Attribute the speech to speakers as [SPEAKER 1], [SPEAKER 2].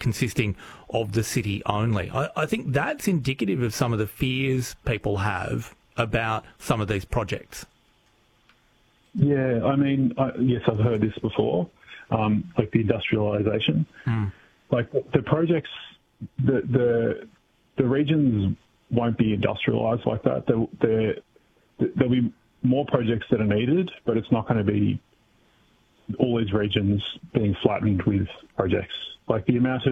[SPEAKER 1] consisting of the city only. I think that's indicative of some of the fears people have about some of these projects.
[SPEAKER 2] Yeah, I mean, yes, I've heard this before, like the industrialisation. Like the projects, the regions won't be industrialised like that. There'll be more projects that are needed, but it's not going to be all these regions being flattened with projects. Like the amount of